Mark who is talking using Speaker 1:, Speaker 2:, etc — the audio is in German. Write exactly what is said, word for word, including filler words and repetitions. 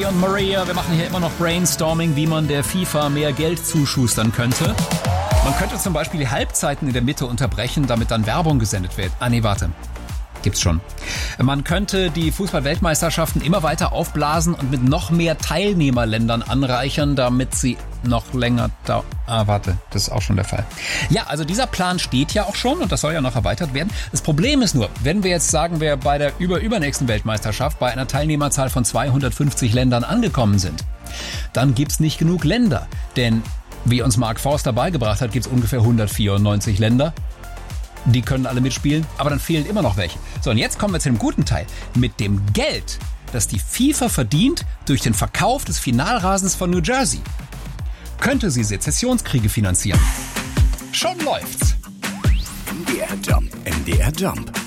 Speaker 1: und Maria. Wir machen hier immer noch Brainstorming, wie man der FIFA mehr Geld zuschustern könnte. Man könnte zum Beispiel die Halbzeiten in der Mitte unterbrechen, damit dann Werbung gesendet wird. Ah nee, warte. Gibt's schon. Man könnte die Fußball-Weltmeisterschaften immer weiter aufblasen und mit noch mehr Teilnehmerländern anreichern, damit sie noch länger dauern. Ah, warte, das ist auch schon der Fall. Ja, also dieser Plan steht ja auch schon und das soll ja noch erweitert werden. Das Problem ist nur, wenn wir jetzt sagen, wir bei der über-übernächsten Weltmeisterschaft bei einer Teilnehmerzahl von zweihundertfünfzig Ländern angekommen sind, dann gibt's nicht genug Länder. Denn, wie uns Mark Forster beigebracht hat, gibt's ungefähr hundertvierundneunzig Länder. Die können alle mitspielen, aber dann fehlen immer noch welche. So, und jetzt kommen wir zu dem guten Teil. Mit dem Geld, das die FIFA verdient durch den Verkauf des Finalrasens von New Jersey, könnte sie Sezessionskriege finanzieren. Schon läuft's.
Speaker 2: M D R Jump. M D R Jump.